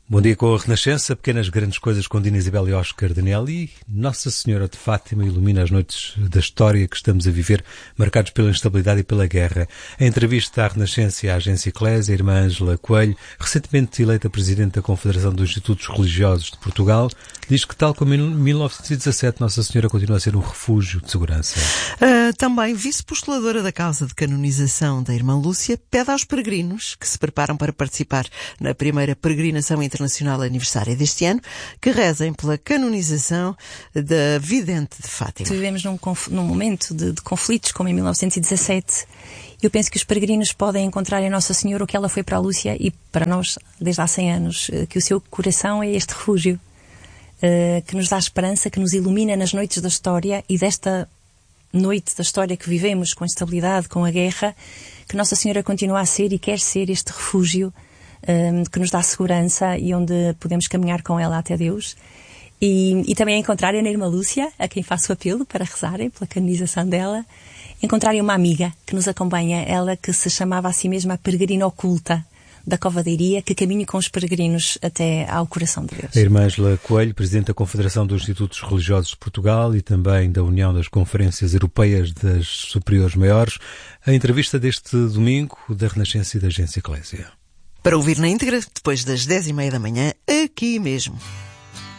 Bom dia com a Renascença, pequenas grandes coisas com Dina Isabel e Oscar Daniel. E Nossa Senhora de Fátima ilumina as noites da história que estamos a viver, marcados pela instabilidade e pela guerra. Em entrevista à Renascença e à agência Eclésia, a irmã Ângela Coelho, recentemente eleita Presidente da Confederação dos Institutos Religiosos de Portugal, diz que, tal como em 1917, Nossa Senhora continua a ser um refúgio de segurança. Também vice-postuladora da causa de canonização da irmã Lúcia, pede aos peregrinos que se preparam para participar na primeira peregrinação internacional aniversária deste ano, que rezem pela canonização da vidente de Fátima. Vivemos num momento de conflitos, como em 1917. Eu penso que os peregrinos podem encontrar em Nossa Senhora o que ela foi para a Lúcia e para nós desde há 100 anos, que o seu coração é este refúgio, que nos dá esperança, que nos ilumina nas noites da história, e desta noite da história que vivemos com a instabilidade, com a guerra, que Nossa Senhora continua a ser e quer ser este refúgio que nos dá segurança e onde podemos caminhar com ela até Deus. E também encontrarem na irmã Lúcia, a quem faço apelo para rezarem pela canonização dela, encontrarem uma amiga que nos acompanha, ela que se chamava a si mesma a peregrina oculta da Cova da Iria, que caminha com os peregrinos até ao coração de Deus. A irmã Ângela Coelho, Presidente da Confederação dos Institutos Religiosos de Portugal e também da União das Conferências Europeias das Superiores Maiores, a entrevista deste domingo da Renascença e da agência Eclésia. Para ouvir na íntegra, depois das 10h30 da manhã, aqui mesmo.